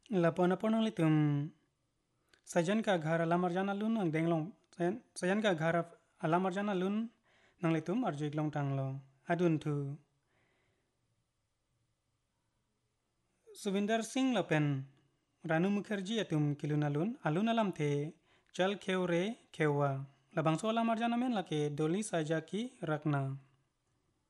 Lapon litum sajan ka घर alamar jana lun ang denglong sajan ka घर alamar jana lun nang litum arjik long tanglo adun tu Subinder Singh Lapen Ranu Mukherjee atum kilunalun alun alam the chal kheu re khewa labangso alamar jana men lake doli saja ki rakna